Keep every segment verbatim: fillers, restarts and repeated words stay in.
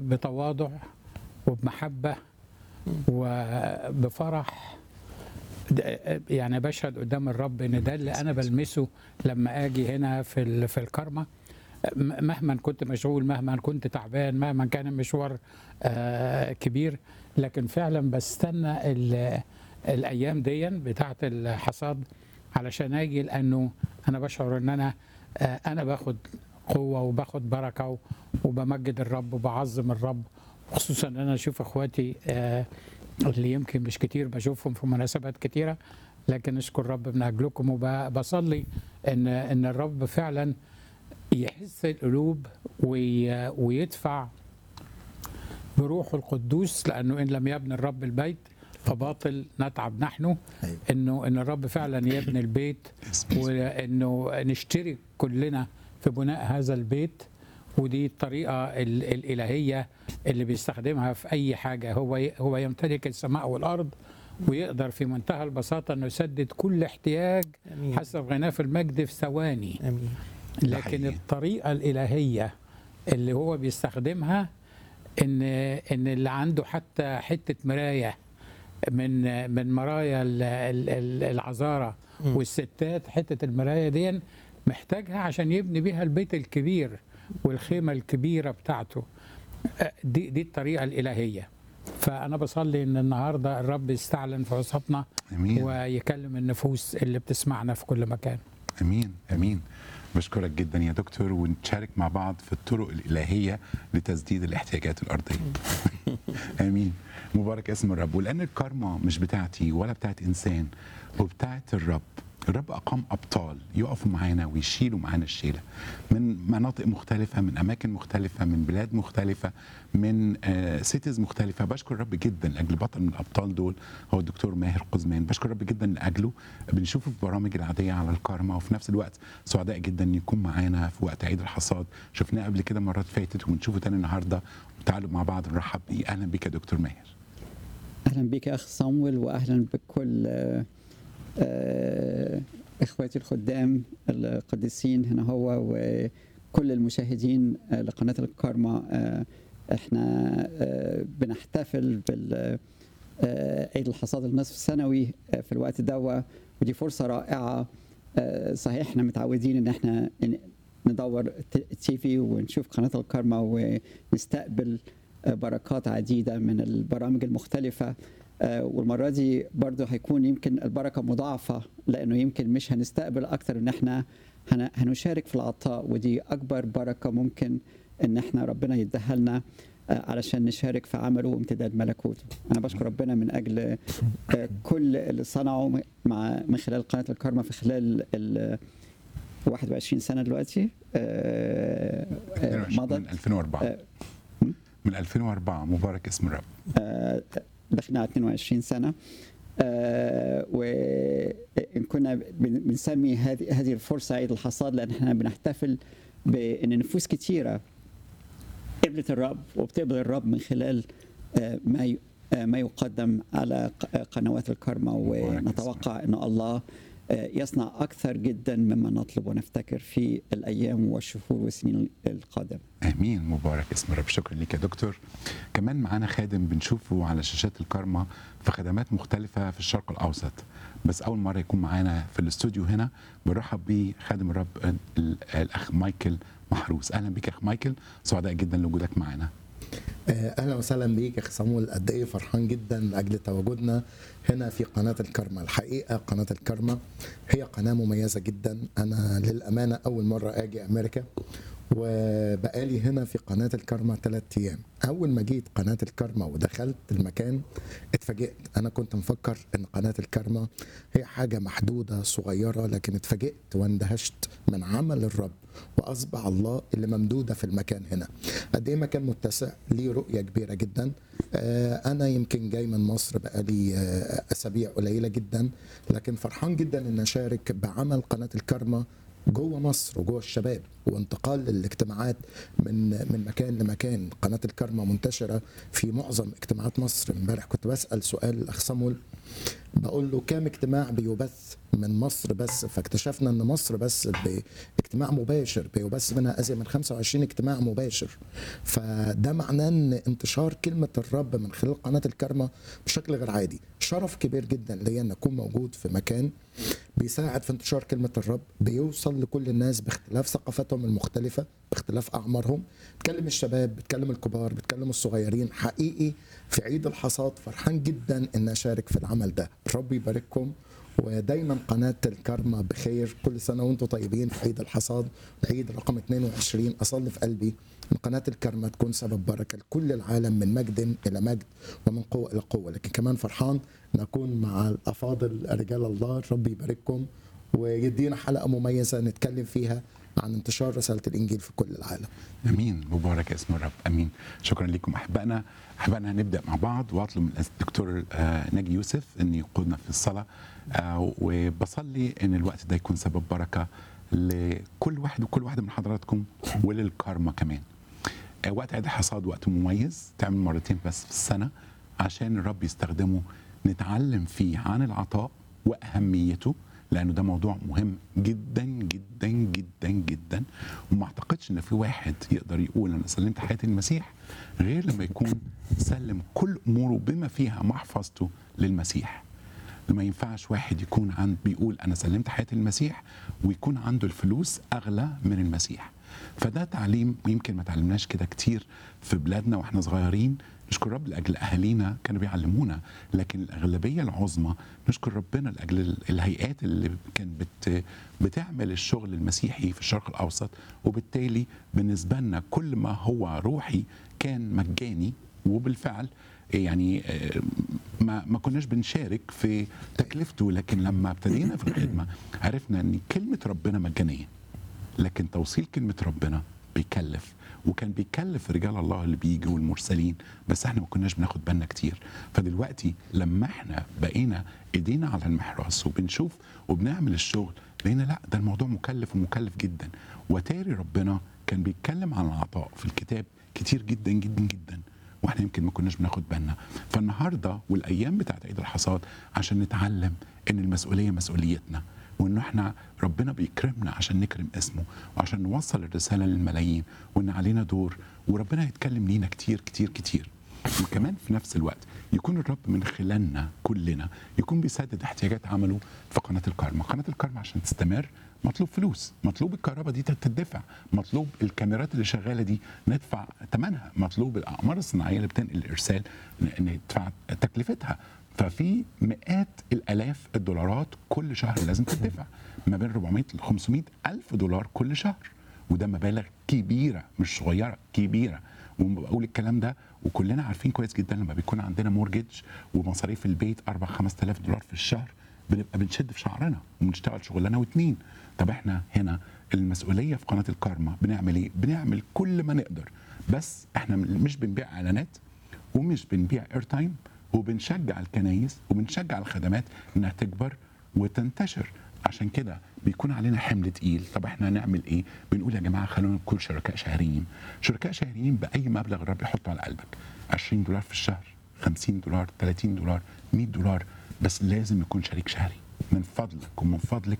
بتواضع وبمحبة وبفرح. يعني بشهد قدام الرب ان ده اللي انا بلمسه لما اجي هنا في ال- في الكرمة. مهما كنت مشغول، مهما كنت تعبان، مهما كان المشوار آه، كبير، لكن فعلا بستنى ال- الايام دي بتاعه الحصاد علشان اجي، لانه انا بشعر ان انا آه، انا باخد قوه وباخد بركه و- وبمجد الرب وبعظم الرب. خصوصا ان انا اشوف اخواتي آه، اللي يمكن مش كتير بشوفهم في مناسبات كتيره، لكن اشكر الرب من اجلكم، وبصلي ان ان الرب فعلا يحس القلوب وي- ويدفع بروحه القدوس، لانه ان لم يبني الرب البيت فباطل نتعب نحن. أيوة. انه ان الرب فعلا يبني البيت، وانه نشترك كلنا في بناء هذا البيت. ودي الطريقه ال- الالهيه اللي بيستخدمها في اي حاجه. هو هو يمتلك السماء والارض، ويقدر في منتهى البساطه انه يسدد كل احتياج امين حسب غناه في المجد في ثواني. امين. لكن حقيقي. الطريقة الإلهية اللي هو بيستخدمها إن إن اللي عنده حتى حتة مراية من من مرايا ال- ال- ال- العذارى مم. والستات، حتة المراية دي محتاجها عشان يبني بيها البيت الكبير والخيمة الكبيرة بتاعته. دي دي الطريقة الإلهية. فأنا بصلي إن النهاردة الرب يستعلن في وسطنا امين ويكلم النفوس اللي بتسمعنا في كل مكان. امين امين. بشكرك جدا يا دكتور، ونشارك مع بعض في الطرق الالهيه لتسديد الاحتياجات الارضيه. امين. مبارك اسم الرب. ولان الكارما مش بتاعتي ولا بتاعت انسان، وبتاعت الرب. الرب اقام ابطال يقفوا معانا ويشيلوا معانا الشيله من مناطق مختلفه، من اماكن مختلفه، من بلاد مختلفه، من سيتيز مختلفه. بشكر الرب جدا لاجل بطل من الابطال دول هو الدكتور ماهر قزمان. بشكر الرب جدا لاجله. بنشوفه في برامج العاديه على الكارما، وفي نفس الوقت سعداء جدا ان يكون معانا في وقت عيد الحصاد. شفناه قبل كده مرات فاتت وبنشوفه تاني النهارده. تعالوا مع بعض نرحب بيه. اهلا بك يا دكتور ماهر. اهلا بك يا اخ صامويل، واهلا بكل آه، آه، اخواتي الخدام القديسين هنا هو، وكل المشاهدين آه، لقناه الكارما. آه، احنا آه، بنحتفل بال آه، عيد الحصاد النصف السنوي آه، في الوقت ده، ودي فرصه رائعه. آه، صحيح احنا متعودين ان احنا ندور التي في ونشوف قناه الكارما ونستقبل بركات عديدة من البرامج المختلفة، والمرة دي برضو هيكون يمكن البركة مضاعفة، لأنه يمكن مش هنستقبل أكتر، إن احنا هنشارك في العطاء، ودي أكبر بركة ممكن إن احنا ربنا يديها لنا علشان نشارك في عمله وامتداد ملكوته. أنا بشكر ربنا من أجل كل اللي صنعه مع من خلال قناة الكارما في خلال ال واحد وعشرين سنة دلوقتي مضت من ألفين وأربعة. من ألفين وأربعة. مبارك اسم الرب. آه، دخلنا على اثنين وعشرين سنة. آه، وإن كنا بن- بنسمي هذه هذه الفرصة عيد الحصاد، لأن احنا بنحتفل بأن نفوس كتيرة قبلت الرب وبتقبل الرب من خلال آه، ما ي- آه، ما يقدم على ق- قنوات الكارما، ونتوقع أن الله آه، يصنع أكثر جدا مما نطلب ونفتكر في الأيام والشهور والسنين القادمة. امين. مبارك اسم الرب. شكرا لك يا دكتور. كمان معانا خادم بنشوفه على شاشات الكارما في خدمات مختلفه في الشرق الاوسط، بس اول مره يكون معانا في الاستوديو هنا. بنرحب بيه خادم الرب ال- الاخ مايكل محروس. اهلا بك يا اخ مايكل، سعداء جدا لوجودك معانا. اهلا وسهلا بيك يا اخي صامويل. قد ايه فرحان جدا لاجل تواجدنا هنا في قناه الكارما. الحقيقه قناه الكارما هي قناه مميزه جدا. انا للامانه اول مره اجي امريكا، وبقالي هنا في قناه الكارما ثلاث ايام. اول ما جيت قناه الكارما ودخلت المكان اتفاجئت. انا كنت مفكر ان قناه الكارما هي حاجه محدوده صغيره، لكن اتفاجئت واندهشت من عمل الرب واصبح الله اللي ممدوده في المكان هنا. قد ايه مكان متسع، ليه رؤيه كبيره جدا. انا يمكن جاي من مصر بقالي اسابيع قليله جدا، لكن فرحان جدا ان اشارك بعمل قناه الكارما جوه مصر وجوه الشباب، وانتقال الاجتماعات من من مكان لمكان. قناه الكرمة منتشره في معظم اجتماعات مصر. امبارح كنت بسال سؤال الاخ صامويل، بقول له كام اجتماع بيبث من مصر بس، فاكتشفنا ان مصر بس باجتماع مباشر بيبث منها ازيد من خمسة وعشرين اجتماع مباشر. فده معناه ان انتشار كلمه الرب من خلال قناه الكرمة بشكل غير عادي. شرف كبير جدا ليا ان اكون موجود في مكان بيساعد في انتشار كلمه الرب، بيوصل لكل الناس باختلاف ثقافاتهم المختلفه، باختلاف اعمارهم. بتكلم الشباب، بتكلم الكبار، بتكلم الصغيرين. حقيقي في عيد الحصاد فرحان جدا ان اشارك في العمل ده. ربي يبارككم، ودايما قناه الكرمة بخير. كل سنه وانتم طيبين في عيد الحصاد، عيد رقم اثنين وعشرين. اصلي في قلبي ان قناه الكرمة تكون سبب بركه لكل العالم، من مجد الى مجد ومن قوه الى قوه. لكن كمان فرحان نكون مع الافاضل رجال الله. ربي يبارككم ويدينا حلقه مميزه نتكلم فيها عن انتشار رساله الانجيل في كل العالم. امين. مبارك اسم الرب. امين. شكرا لكم احبائنا. احبائنا هنبدا مع بعض، واطلب من الدكتور آه ناجي يوسف ان يقودنا في الصلاه، آه وبصلي ان الوقت ده يكون سبب بركه لكل واحد وكل واحده من حضراتكم وللكارما كمان. آه وقت عيد الحصاد وقت مميز، تعمل مرتين بس في السنه عشان الرب يستخدمه نتعلم فيه عن العطاء واهميته، لانه ده موضوع مهم جدا جدا جدا جدا. وما اعتقدش ان في واحد يقدر يقول انا سلمت حياتي للمسيح غير لما يكون سلم كل اموره بما فيها محفظته للمسيح. ما ينفعش واحد يكون عند بيقول انا سلمت حياتي للمسيح ويكون عنده الفلوس اغلى من المسيح. فده تعليم يمكن ما تعلمناش كده كتير في بلادنا واحنا صغيرين. نشكر رب لاجل اهالينا كانوا بيعلمونا، لكن الاغلبيه العظمى نشكر ربنا لاجل الهيئات اللي كانت بت بتعمل الشغل المسيحي في الشرق الاوسط. وبالتالي بالنسبه لنا كل ما هو روحي كان مجاني، وبالفعل يعني ما ما كناش بنشارك في تكلفته. لكن لما ابتدينا في الخدمه عرفنا ان كلمه ربنا مجانيه، لكن توصيل كلمه ربنا بيكلف. وكان بيكلف رجال الله اللي بيجوا والمرسلين، بس احنا ما كناش بناخد بالنا كتير. فدلوقتي لما احنا بقينا ايدينا على المحراث وبنشوف وبنعمل الشغل، لقينا لا، ده الموضوع مكلف ومكلف جدا. وتاري ربنا كان بيتكلم عن العطاء في الكتاب كتير جدا جدا جدا، واحنا يمكن ما كناش بناخد بالنا. فالنهارده والايام بتاعت عيد الحصاد عشان نتعلم ان المسؤوليه مسؤوليتنا، وانه احنا ربنا بيكرمنا عشان نكرم اسمه وعشان نوصل الرساله للملايين، وان علينا دور وربنا هيتكلم لينا كتير كتير كتير. وكمان في نفس الوقت يكون الرب من خلالنا كلنا يكون بيسدد احتياجات عمله في قناه الكرمة. قناه الكرمة عشان تستمر مطلوب فلوس، مطلوب الكهرباء دي تدفع، مطلوب الكاميرات اللي شغاله دي ندفع ثمنها، مطلوب الاقمار الصناعيه اللي بتنقل الارسال ندفع تكلفتها. ففي مئات الالاف الدولارات كل شهر لازم تدفع، ما بين أربعمائة ل خمسمائة الف دولار كل شهر. وده مبالغ كبيره مش صغيره، كبيره. وبقول الكلام ده وكلنا عارفين كويس جدا لما بيكون عندنا مورجج ومصاريف البيت أربعة خمسة آلاف دولار في الشهر، بنبقى بنشد في شعرنا وبنشتغل شغلانه واتنين. طب احنا هنا المسؤوليه في قناه الكرمة بنعمل ايه؟ بنعمل كل ما نقدر، بس احنا مش بنبيع اعلانات ومش بنبيع اير تايم، وبنشجع الكنايس وبنشجع الخدمات انها تكبر وتنتشر. عشان كده بيكون علينا حمل تقيل. طب احنا هنعمل ايه؟ بنقول يا جماعه خلونا نكون شركاء شهريين. شركاء شهريين باي مبلغ الرب يحطه على قلبك، عشرين دولار في الشهر، خمسين دولار، ثلاثين دولار، مئة دولار، بس لازم يكون شريك شهري. من فضلك ومن فضلك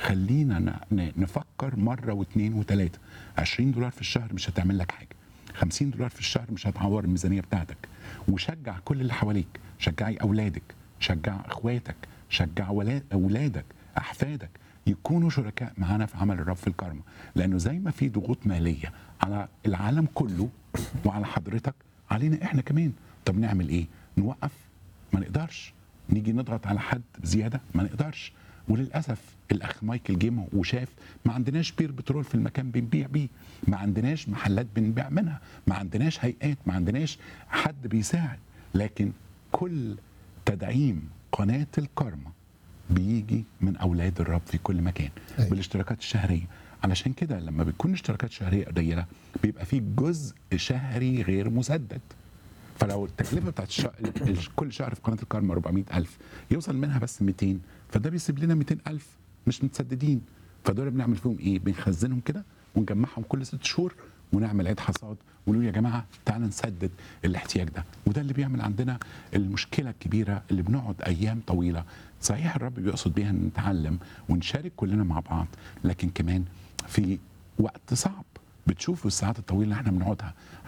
خلينا نفكر مره واثنين وثلاثه. عشرين دولار في الشهر مش هتعمل لك حاجه، خمسين دولار في الشهر مش هتعور الميزانيه بتاعتك. وشجع كل اللي حواليك، شجعي اولادك، شجع اخواتك، شجع اولادك، احفادك يكونوا شركاء معانا في عمل الرب في الكرمة. لانه زي ما في ضغوط ماليه على العالم كله وعلى حضرتك، علينا احنا كمان. طب نعمل ايه؟ نوقف؟ ما نقدرش. نيجي نضغط على حد بزياده؟ ما نقدرش. وللاسف الاخ مايكل جيمو وشاف ما عندناش بير بترول في المكان بنبيع بيه، ما عندناش محلات بنبيع منها، ما عندناش هيئات، ما عندناش حد بيساعد. لكن كل تدعيم قناه الكرمة بيجي من اولاد الرب في كل مكان. أيوة. بالاشتراكات الشهريه. علشان كده لما بتكون اشتراكات شهريه قليله بيبقى في جزء شهري غير مسدد. فلو التكلفه بتاعت الشهر كل شهر في قناه الكرمة أربعمائة ألف، يوصل منها بس مئتين، فده بيسيب لنا مئتين ألف مش متسددين. فدول بنعمل فيهم ايه؟ بنخزنهم كده ونجمعهم كل ست شهور ونعمل عيد حصاد ونقول يا جماعه تعالى نسدد الاحتياج ده. وده اللي بيعمل عندنا المشكله الكبيره اللي بنقعد ايام طويله. صحيح الرب بيقصد بيها ان نتعلم ونشارك كلنا مع بعض، لكن كمان في وقت صعب بتشوفوا الساعات الطويله اللي احنا بنقعدها